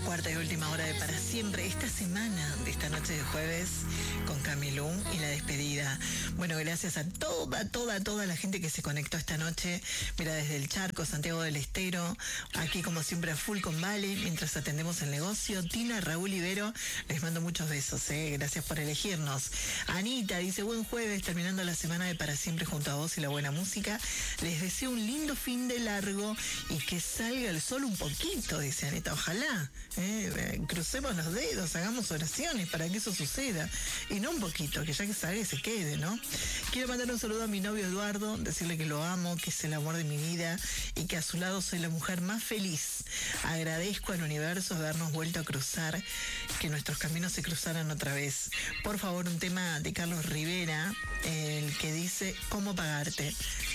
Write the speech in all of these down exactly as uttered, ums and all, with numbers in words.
Cuarta y última hora de Para Siempre, esta semana de esta noche de jueves con Camilú y la despedida. Bueno, gracias a toda, toda, toda la gente que se conectó esta noche. Mira, desde el Charco, Santiago del Estero, aquí como siempre a full con Vale, mientras atendemos el negocio. Tina, Raúl Ibero, les mando muchos besos, ¿eh? Gracias por elegirnos. Anita dice, buen jueves, terminando la semana de Para Siempre junto a vos y la buena música. Les deseo un lindo fin de largo y que salga el sol un poquito, dice Anita, ojalá. Eh, crucemos los dedos, hagamos oraciones para que eso suceda y no un poquito, que ya que salga se quede, ¿no? Quiero mandar un saludo a mi novio Eduardo, decirle que lo amo, que es el amor de mi vida y que a su lado soy la mujer más feliz. Agradezco al universo habernos vuelto a cruzar, que nuestros caminos se cruzaran otra vez. Por favor, un tema de Carlos Rivera, el que dice ¿Cómo pagarte?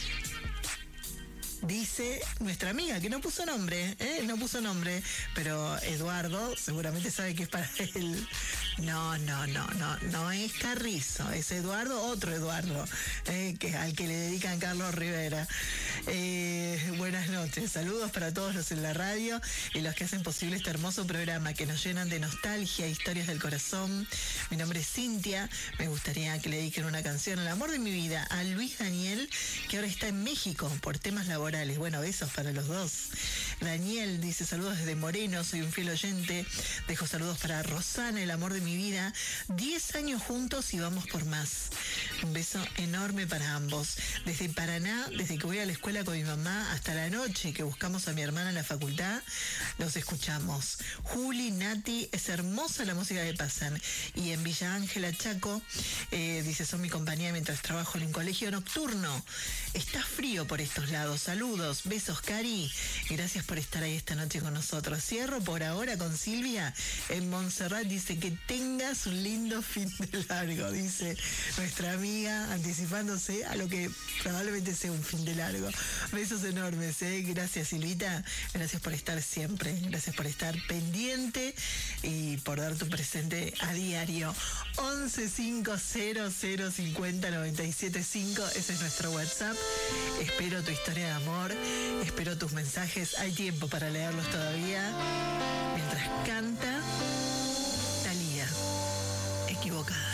Dice nuestra amiga, que no puso nombre, ¿eh? No puso nombre, pero Eduardo seguramente sabe que es para él. No, no, no, no, no es Carrizo, es Eduardo, otro Eduardo, eh, que, al que le dedican Carlos Rivera. Eh, buenas noches, saludos para todos los en la radio y los que hacen posible este hermoso programa que nos llenan de nostalgia, historias del corazón. Mi nombre es Cintia, me gustaría que le dediquen una canción al amor de mi vida, a Luis Daniel, que ahora está en México por temas laborales. Bueno, besos para los dos. Daniel dice, saludos desde Moreno, soy un fiel oyente. Dejo saludos para Rosana, el amor de mi vida. Diez años juntos y vamos por más. Un beso enorme para ambos. Desde Paraná, desde que voy a la escuela con mi mamá hasta la noche que buscamos a mi hermana en la facultad, los escuchamos. Juli, Nati, es hermosa la música que pasan. Y en Villa Ángela, Chaco, eh, dice, son mi compañía mientras trabajo en un colegio nocturno. Está frío por estos lados. Saludos, besos, Cari. Gracias por estar ahí esta noche con nosotros. Cierro por ahora con Silvia en Montserrat. Dice que tengas un lindo fin de largo, dice nuestra amiga, anticipándose a lo que probablemente sea un fin de largo. Besos enormes, ¿eh? Gracias, Silvita. Gracias por estar siempre. Gracias por estar pendiente y por dar tu presente a diario. once cinco cero cero cincuenta noventa y siete cinco, ese es nuestro WhatsApp. Espero tu historia de amor, espero tus mensajes. Hay tiempo para leerlos todavía. Mientras canta Thalía, equivocada.